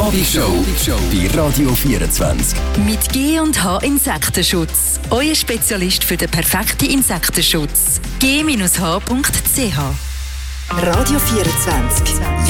Abendshow bei Radio 24. Mit G&H Insektenschutz. Euer Spezialist für den perfekten Insektenschutz. g-h.ch Radio 24.